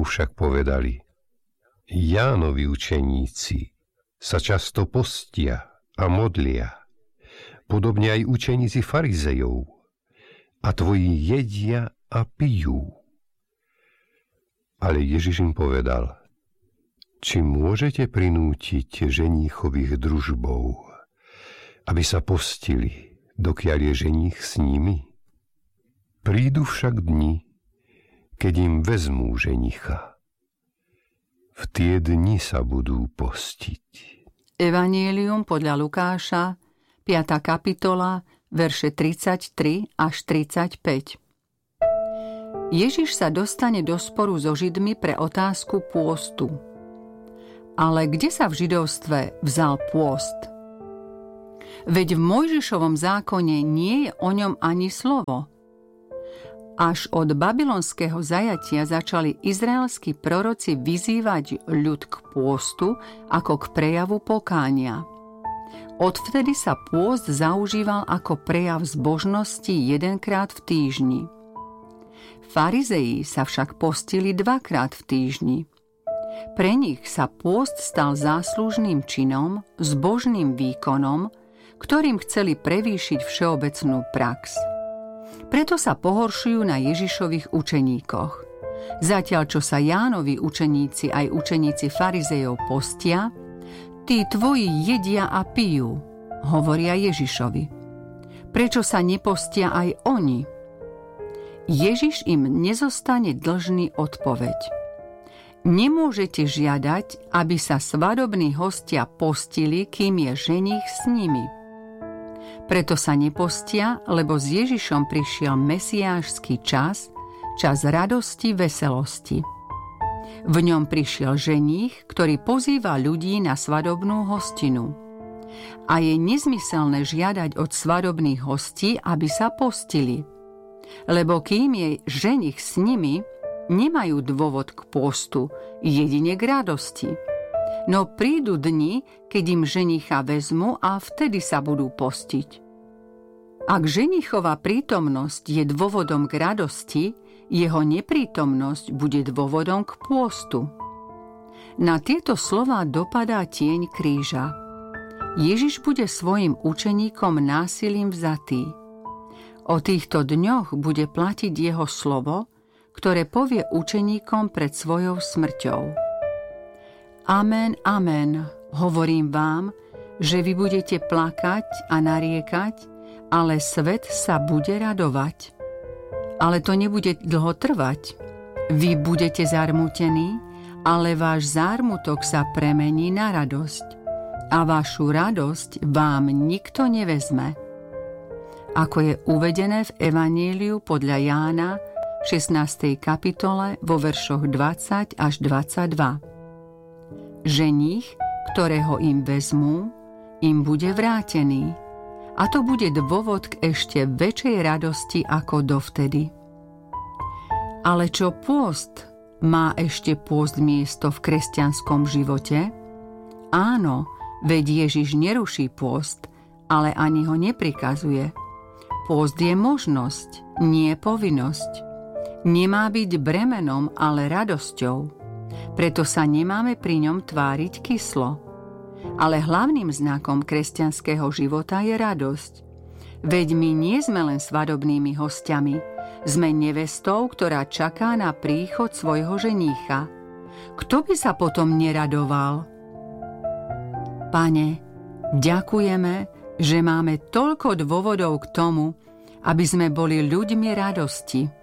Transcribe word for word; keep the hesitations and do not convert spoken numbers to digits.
mu však povedali: Jánovi učeníci sa často postia a modlia, podobne aj učeníci farizejov, a tvoji jedia a pijú. Ale Ježiš im povedal: Či môžete prinútiť ženíchových družbov, aby sa postili, dokiaľ je ženích s nimi? Prídu však dni, keď im vezmú ženicha. V tie dni sa budú postiť. Evanjelium podľa Lukáša, piata kapitola, verše tridsaťtri až tridsaťpäť. Ježiš sa dostane do sporu so Židmi pre otázku pôstu. Ale kde sa v židovstve vzal pôst? Veď v Mojžišovom zákone nie je o ňom ani slovo. Až od babylonského zajatia začali izraelskí proroci vyzývať ľud k pôstu ako k prejavu pokánia. Odvtedy sa pôst zaužíval ako prejav zbožnosti jedenkrát v týždni. Farizeji sa však postili dvakrát v týždni. Pre nich sa pôst stal záslužným činom, zbožným výkonom, ktorým chceli prevýšiť všeobecnú prax. Preto sa pohoršujú na Ježišových učeníkoch. Zatiaľ, čo sa Jánovi učeníci aj učeníci farizejov postia, tí tvoji jedia a pijú, hovoria Ježišovi. Prečo sa nepostia aj oni? Ježiš im nezostane dlžný odpoveď. Nemôžete žiadať, aby sa svadobní hostia postili, kým je ženích s nimi. Preto sa nepostia, lebo s Ježišom prišiel mesiášsky čas, čas radosti, veselosti. V ňom prišiel ženích, ktorý pozýva ľudí na svadobnú hostinu. A je nezmyselné žiadať od svadobných hostí, aby sa postili. Lebo kým je ženích s nimi, nemajú dôvod k postu, jedine k radosti. No prídu dni, keď im ženicha vezmu a vtedy sa budú postiť. Ak ženichová prítomnosť je dôvodom k radosti, jeho neprítomnosť bude dôvodom k pôstu. Na tieto slová dopadá tieň kríža. Ježiš bude svojim učeníkom násilím vzatý. O týchto dňoch bude platiť jeho slovo, ktoré povie učeníkom pred svojou smrťou. Amen, amen, hovorím vám, že vy budete plakať a nariekať, ale svet sa bude radovať. Ale to nebude dlho trvať. Vy budete zarmútení, ale váš zármutok sa premení na radosť. A vašu radosť vám nikto nevezme. Ako je uvedené v Evanjeliu podľa Jána v šestnástej kapitole vo veršoch dvadsať až dvadsaťdva. Ženích, ktorého im vezmú, im bude vrátený. A to bude dôvod k ešte väčšej radosti ako dovtedy. Ale čo pôst? Má ešte pôst miesto v kresťanskom živote? Áno, veď Ježiš neruší pôst, ale ani ho neprikazuje. Pôst je možnosť, nie povinnosť. Nemá byť bremenom, ale radosťou. Preto sa nemáme pri ňom tváriť kyslo. Ale hlavným znakom kresťanského života je radosť. Veď my nie sme len svadobnými hostiami, sme nevestou, ktorá čaká na príchod svojho ženícha. Kto by sa potom neradoval? Pane, ďakujeme, že máme toľko dôvodov k tomu, aby sme boli ľuďmi radosti.